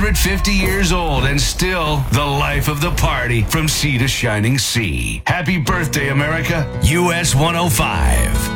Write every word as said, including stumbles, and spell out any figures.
hundred fifty years old and still the life of the party from sea to shining sea. Happy birthday, America. U S one oh five.